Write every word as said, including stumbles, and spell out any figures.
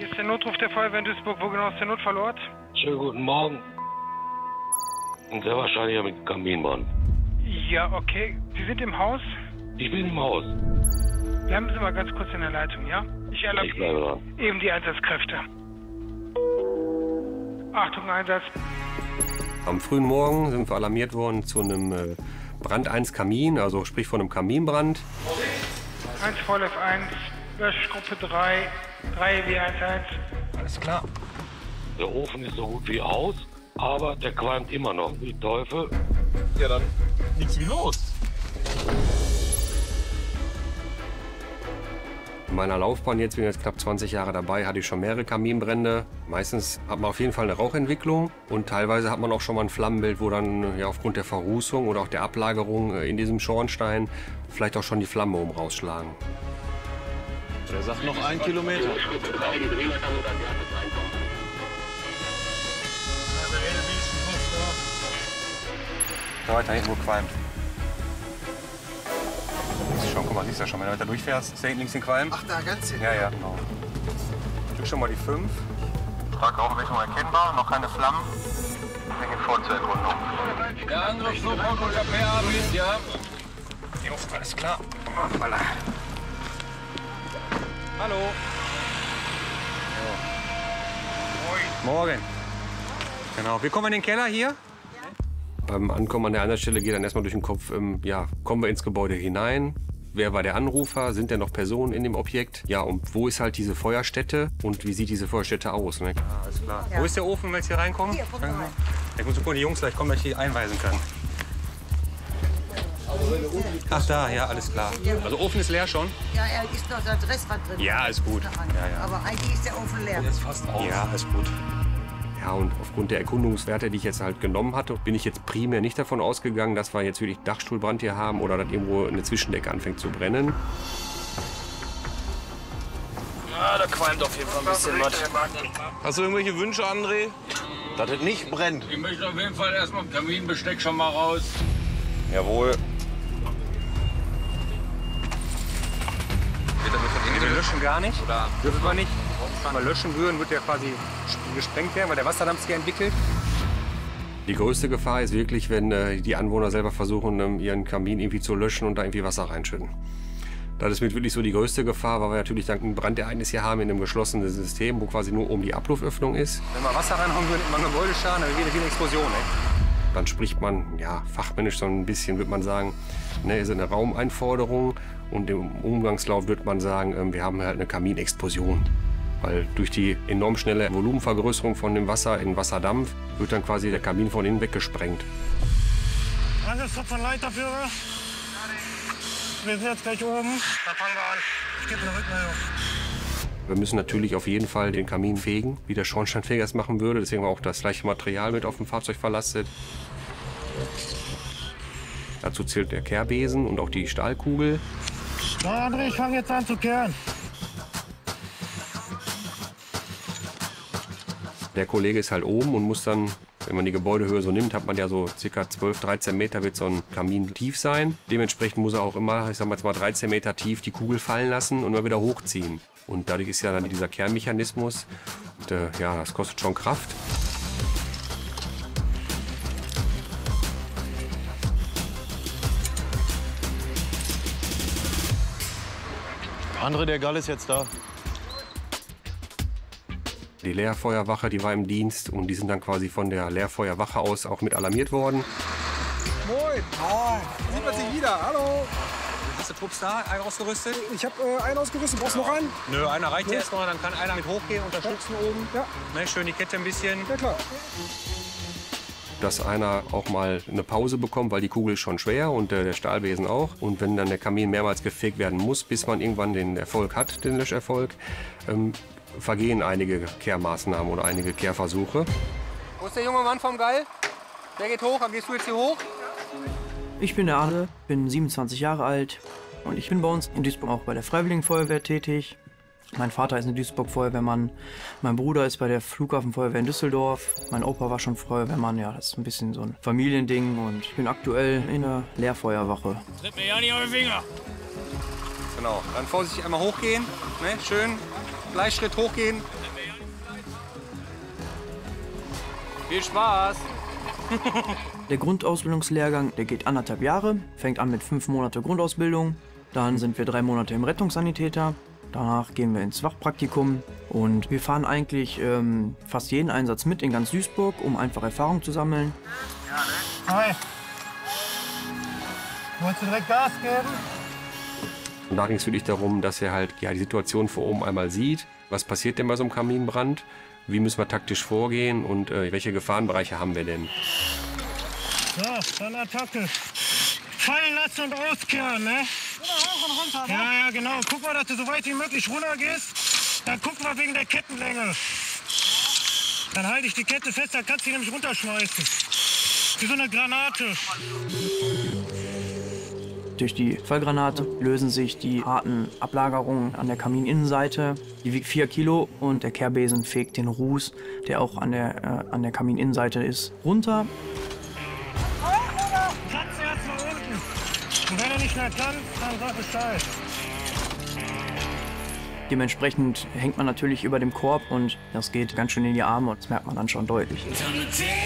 Hier ist der Notruf der Feuerwehr in Duisburg. Wo genau ist der Notfallort? Schönen guten Morgen. Und sehr wahrscheinlich mit dem Kaminbrand. Ja, okay. Sie sind im Haus? Ich bin im Haus. Bleiben Sie mal ganz kurz in der Leitung, ja? Ich erlaube Ich bleibe dran. eben die Einsatzkräfte. Achtung, Einsatz. Am frühen Morgen sind wir alarmiert worden zu einem äh, Brand eins Kamin, also sprich von einem Kaminbrand. eins Voll F eins, Löschgruppe drei, drei W eins eins. Alles klar. Der Ofen ist so gut wie aus, aber der qualmt immer noch wie Teufel. Ja, dann nichts wie los. In meiner Laufbahn jetzt, bin ich jetzt knapp zwanzig Jahre dabei, hatte ich schon mehrere Kaminbrände. Meistens hat man auf jeden Fall eine Rauchentwicklung und teilweise hat man auch schon mal ein Flammenbild, wo dann ja, aufgrund der Verrußung oder auch der Ablagerung in diesem Schornstein vielleicht auch schon die Flammen oben rausschlagen. Der sagt noch ein Kilometer. Da weiter hinten, wo qualmt. Schon, guck mal, siehst du ja schon, wenn du weiter durchfährst, ist da hinten links den Qualm. Ach, da ganz hinten? Ja, ja, genau. Drück schon mal die fünf. Tragaufrichtung erkennbar, noch keine Flammen. Wir gehen vor zur Erkundung. Der Angriffsflug kommt unter P A bis, ja? Jo, alles klar. Hoppala. Hallo. Morgen. Genau, wir kommen in den Keller hier. Beim Ankommen an der Einsatzstelle geht dann erstmal durch den Kopf, ähm, ja, kommen wir ins Gebäude hinein? Wer war der Anrufer? Sind denn noch Personen in dem Objekt? Ja, und wo ist halt diese Feuerstätte? Und wie sieht diese Feuerstätte aus? Ne? Ja, alles klar. Ja. Wo ist der Ofen, wenn wir jetzt hier reinkommen? Hier, guck mal. Ich muss gucken, die Jungs gleich kommen, dass ich die einweisen kann. Ach, da, ja, alles klar. Also Ofen ist leer schon? Ja, er ist noch das Restrad drin. Ja, ist gut. Ja, ja. Aber eigentlich ist der Ofen leer. Der ist fast auf. Ja, ist gut. Ja, und aufgrund der Erkundungswerte, die ich jetzt halt genommen hatte, bin ich jetzt primär nicht davon ausgegangen, dass wir jetzt wirklich Dachstuhlbrand hier haben oder dass irgendwo eine Zwischendecke anfängt zu brennen. Ja, da qualmt auf jeden Fall ein bisschen was. Hast du irgendwelche Wünsche, André? Dass es nicht brennt. Ich möchte auf jeden Fall erstmal Kaminbesteck schon mal raus. Jawohl. Wir löschen gar nicht. Oder dürfen wir nicht. Wenn wir löschen würden, wird der quasi gesprengt werden, weil der Wasserdampf sich entwickelt. Die größte Gefahr ist wirklich, wenn äh, die Anwohner selber versuchen, ähm, ihren Kamin irgendwie zu löschen und da irgendwie Wasser reinschütten. Das ist mit wirklich so die größte Gefahr, weil wir natürlich dann ein Brandereignis hier haben in einem geschlossenen System, wo quasi nur oben die Abluftöffnung ist. Wenn wir Wasser reinhauen würden, immer ein Gebäudeschaden, dann wäre wie eine Explosion. Ey. Dann spricht man, ja, fachmännisch so ein bisschen, würde man sagen, ne, ist eine Raumeinforderung. Und im Umgangslauf würde man sagen, äh, wir haben halt eine Kaminexplosion. Weil durch die enorm schnelle Volumenvergrößerung von dem Wasser in Wasserdampf wird dann quasi der Kamin von innen weggesprengt. Angriffstrupp von Leiterführer. Wir sind jetzt gleich oben. Da fangen wir an. Ich gebe eine Rückmeldung. Wir müssen natürlich auf jeden Fall den Kamin fegen, wie der Schornsteinfeger es machen würde. Deswegen haben wir auch das gleiche Material mit auf dem Fahrzeug verlastet. Dazu zählt der Kehrbesen und auch die Stahlkugel. So, André, ich fange jetzt an zu kehren. Der Kollege ist halt oben und muss dann, wenn man die Gebäudehöhe so nimmt, hat man ja so ca. zwölf, dreizehn Meter wird so ein Kamin tief sein. Dementsprechend muss er auch immer, ich sag mal jetzt mal dreizehn Meter tief die Kugel fallen lassen und immer wieder hochziehen. Und dadurch ist ja dann dieser Kernmechanismus. Und, äh, ja, das kostet schon Kraft. André, der Gall ist jetzt da. Die Leerfeuerwache, die war im Dienst und die sind dann quasi von der Leerfeuerwache aus auch mit alarmiert worden. Moin! Moin! Sieht man sich wieder, hallo! Hast du Trupps da, einen ausgerüstet? Ich habe äh, einen ausgerüstet, brauchst du noch einen? Nö, einer reicht ja erstmal, dann kann einer mit hochgehen, unterstützen ja. oben. Ja. Ne, schön die Kette ein bisschen. Ja, klar. Dass einer auch mal eine Pause bekommt, weil die Kugel ist schon schwer und äh, der Stahlbesen auch. Und wenn dann der Kamin mehrmals gefegt werden muss, bis man irgendwann den Erfolg hat, den Löscherfolg, ähm, vergehen einige Kehrmaßnahmen oder einige Kehrversuche. Wo ist der junge Mann vom Gall? Der geht hoch, dann gehst du jetzt hier hoch? Ich bin der Arne, bin siebenundzwanzig Jahre alt und ich bin bei uns in Duisburg auch bei der Freiwilligen Feuerwehr tätig. Mein Vater ist ein Duisburg-Feuerwehrmann, mein Bruder ist bei der Flughafenfeuerwehr in Düsseldorf, mein Opa war schon Feuerwehrmann, ja, das ist ein bisschen so ein Familiending und ich bin aktuell in der Leerfeuerwache. Tritt mir ja nicht auf den Finger. Genau, dann vorsichtig einmal hochgehen, ne? Schön, Gleichschritt hochgehen. Tritt mir Viel Spaß! Der Grundausbildungslehrgang, der geht anderthalb Jahre, fängt an mit fünf Monate Grundausbildung, dann sind wir drei Monate im Rettungssanitäter, danach gehen wir ins Wachpraktikum und wir fahren eigentlich ähm, fast jeden Einsatz mit in ganz Duisburg, um einfach Erfahrung zu sammeln. Hi. Wolltest du direkt Gas geben? Und da ging es wirklich darum, dass er halt ja, die Situation vor oben einmal sieht. Was passiert denn bei so einem Kaminbrand? Wie müssen wir taktisch vorgehen und äh, welche Gefahrenbereiche haben wir denn? So, dann Attacke. Fallen lassen und auskehren, ne? Ja, ja, genau. Guck mal, dass du so weit wie möglich runter gehst. Dann guck mal wegen der Kettenlänge. Dann halte ich die Kette fest, dann kannst du die nämlich runterschmeißen. Wie so eine Granate. Durch die Fallgranate lösen sich die harten Ablagerungen an der Kamininnenseite. Die wiegt vier Kilo und der Kehrbesen fegt den Ruß, der auch an der, äh, an der Kamininnenseite ist, runter. Kannst du erst mal unten. Und wenn er nicht mehr kann, dann sag Bescheid. Dementsprechend hängt man natürlich über dem Korb und das geht ganz schön in die Arme und das merkt man dann schon deutlich.